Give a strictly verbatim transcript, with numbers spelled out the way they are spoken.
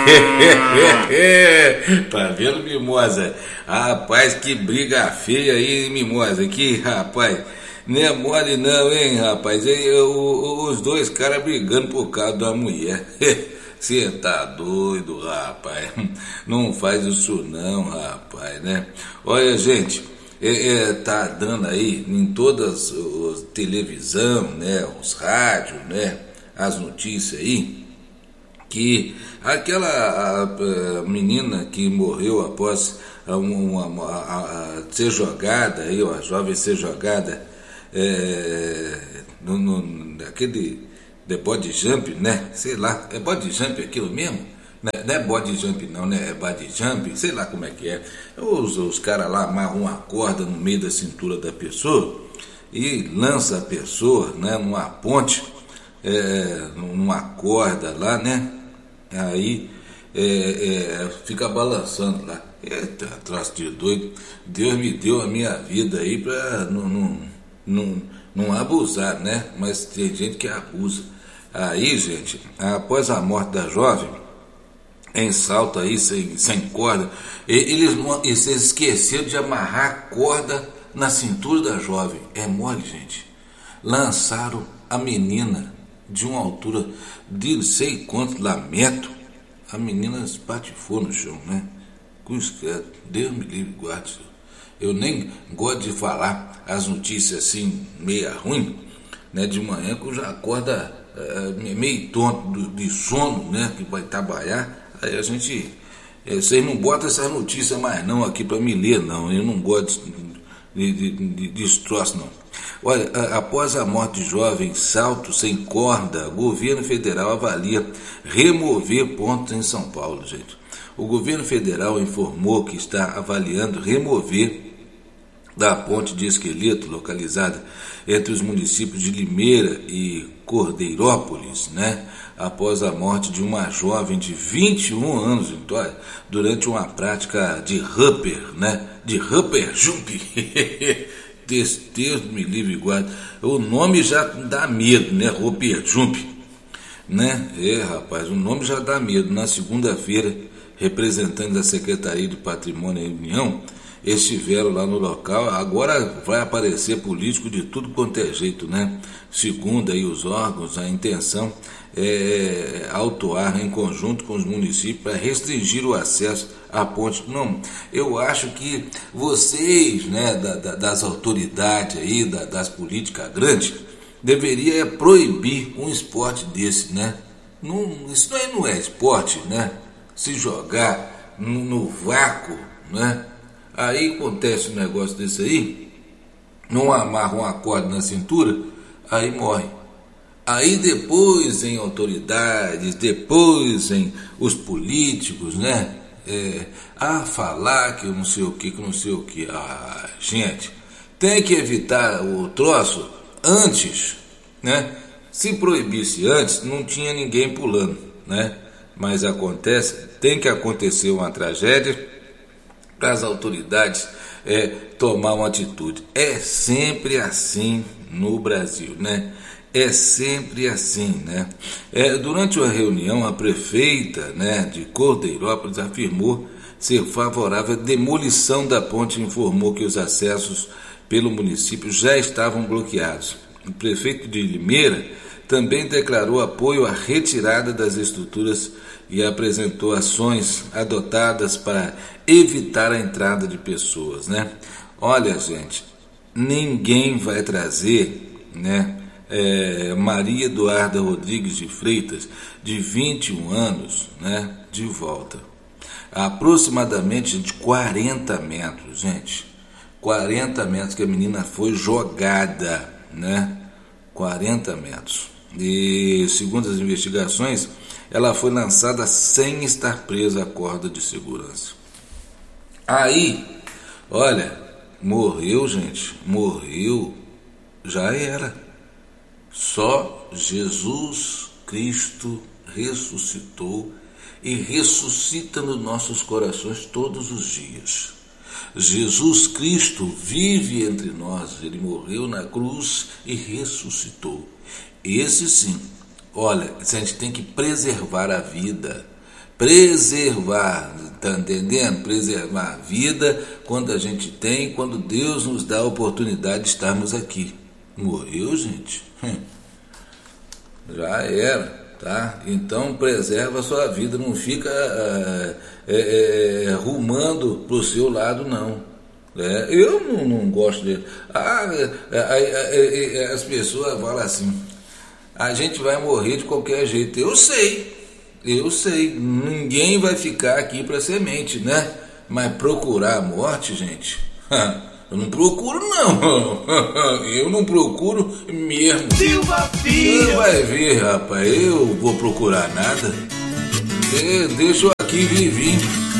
Tá vendo, Mimosa? Rapaz, que briga feia aí, hein, Mimosa? Que rapaz, não é mole não, hein, rapaz? E, o, os dois caras brigando por causa da mulher. Você tá doido, rapaz? Não faz isso não, rapaz, né? Olha, gente, é, é, tá dando aí em todas as televisão, né, os rádios, né, as notícias aí, que aquela a, a menina que morreu após uma, uma, a, a, ser jogada, aí, a jovem ser jogada é, no, no, naquele de body jump, né? Sei lá, é body jump aquilo mesmo? Não é, não é body jump não, né? É body jump, sei lá como é que é. Os, os caras lá amarram uma corda no meio da cintura da pessoa e lança a pessoa, né, numa ponte, é, numa corda lá, né? Aí é, é, fica balançando lá. Eita, troço de doido. Deus me deu a minha vida aí pra não, não, não, não abusar, né? Mas tem gente que abusa. Aí, gente, após a morte da jovem, em salto aí, sem, sem corda, eles, eles esqueceram de amarrar a corda na cintura da jovem. É mole, gente. Lançaram a menina de uma altura de não sei quantos lá metros. A menina espatifou no chão, né? Cruz credo, Deus me livre e guarde. Eu nem gosto de falar as notícias assim, meia ruim, né? De manhã que eu já acorda é, meio tonto de sono, né? Que vai trabalhar. Aí a gente, é, vocês não botam essas notícias mais não aqui para me ler, não. Eu não gosto de, de, de, de destroço, não. Olha, após a morte de jovem, salto sem corda, o governo federal avalia remover pontos em São Paulo, gente. O governo federal informou que está avaliando remover da ponte de esqueleto localizada entre os municípios de Limeira e Cordeirópolis, né, após a morte de uma jovem de vinte e um anos, então, durante uma prática de Hopper, né, de Hopper Jump. Deus me livre e guarde. O nome já dá medo, né? Hopper Jump, né? É, rapaz, o nome já dá medo. Na segunda-feira, representantes da Secretaria de Patrimônio e União estiveram lá no local. Agora vai aparecer político de tudo quanto é jeito, né? Segundo aí os órgãos, a intenção é autuar em conjunto com os municípios para restringir o acesso à ponte. Não, eu acho que vocês, né, da, da, das autoridades aí, da, das políticas grandes, deveria proibir um esporte desse, né? Não, isso aí não é esporte, né? Se jogar no, no vácuo, né? Aí acontece um negócio desse aí, não amarra uma corda na cintura, aí morre. Aí depois em autoridades, depois em os políticos, né? É, a falar que eu não sei o que, que não sei o que. Ah, gente, tem que evitar o troço antes, né? Se proibisse antes, não tinha ninguém pulando, né? Mas acontece, tem que acontecer uma tragédia para as autoridades é, tomar uma atitude. É sempre assim no Brasil, né? É sempre assim, né? É, durante uma reunião, a prefeita, né, de Cordeirópolis afirmou ser favorável à demolição da ponte e informou que os acessos pelo município já estavam bloqueados. O prefeito de Limeira também declarou apoio à retirada das estruturas e apresentou ações adotadas para evitar a entrada de pessoas, né? Olha, gente, ninguém vai trazer, né, é, Maria Eduarda Rodrigues de Freitas, de vinte e um anos, né, de volta. Aproximadamente de quarenta metros, gente. quarenta metros que a menina foi jogada, né? quarenta metros. E, segundo as investigações, ela foi lançada sem estar presa à corda de segurança. Aí, olha, morreu, gente, morreu, já era. Só Jesus Cristo ressuscitou e ressuscita nos nossos corações todos os dias. Jesus Cristo vive entre nós, ele morreu na cruz e ressuscitou. Esse sim, olha, a gente tem que preservar a vida, preservar, tá entendendo? Preservar a vida quando a gente tem, quando Deus nos dá a oportunidade de estarmos aqui. Morreu, gente? Hum. Já era, tá? Então preserva a sua vida, não fica é, é, é, rumando pro seu lado, não. É, eu não, não gosto de... Ah, é, é, é, as pessoas falam assim, a gente vai morrer de qualquer jeito. Eu sei, eu sei, ninguém vai ficar aqui para semente, né? Mas procurar a morte, gente, eu não procuro não, eu não procuro mesmo. Silva Filho! Você vai ver, rapaz, eu vou procurar nada, é, deixa eu aqui vivinho.